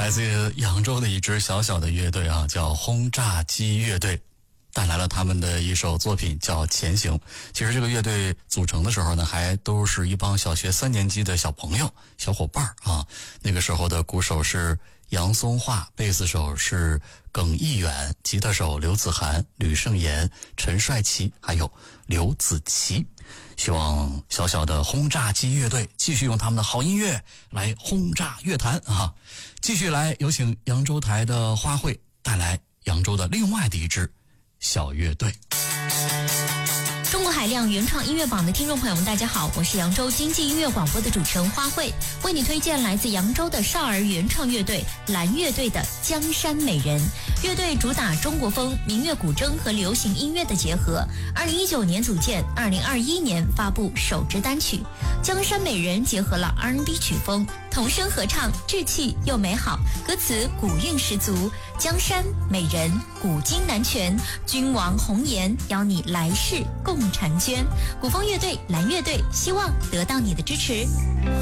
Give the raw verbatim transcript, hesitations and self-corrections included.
来自扬州的一支小小的乐队啊，叫轰炸机乐队，带来了他们的一首作品叫《前行》。其实这个乐队组成的时候呢，还都是一帮小学三年级的小朋友、小伙伴啊。那个时候的鼓手是杨松化，贝斯手是耿毅远，吉他手刘子涵、吕胜言、陈帅奇，还有刘子琪。希望小小的轰炸机乐队继续用他们的好音乐来轰炸乐坛啊！继续来有请扬州台的花卉带来扬州的另外的一支小乐队。 中国海量原创音乐榜的听众朋友们，大家好，我是扬州经济音乐广播的主持人花卉，为你推荐来自扬州的少儿原创乐队蓝乐队的《江山美人》。乐队主打中国风、民乐古筝和流行音乐的结合。二零一九年组建，二零二一年发布首支单曲《江山美人》，结合了 R and B 曲风，童声合唱，稚气又美好，歌词古韵十足。江山美人，古今难全，君王红颜，邀你来世共婵娟。古风乐队蓝乐队，希望得到你的支持。